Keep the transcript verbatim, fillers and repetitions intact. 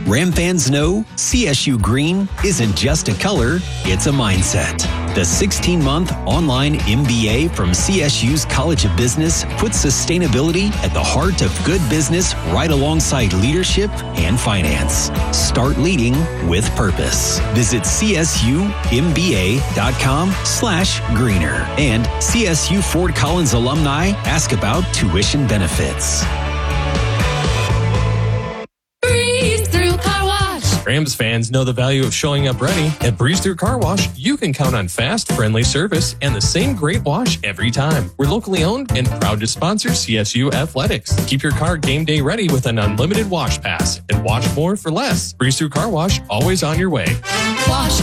Ram fans know C S U green isn't just a color, it's a mindset. The sixteen-month online M B A from C S U's College of Business puts sustainability at the heart of good business right alongside leadership and finance. Start leading with purpose. Visit csumba.com slash greener. And C S U Fort Collins alumni ask about tuition benefits. Rams fans know the value of showing up ready. At Breeze Through Car Wash, you can count on fast, friendly service and the same great wash every time. We're locally owned and proud to sponsor C S U Athletics. Keep your car game day ready with an unlimited wash pass and wash more for less. Breeze Through Car Wash, always on your way. Wash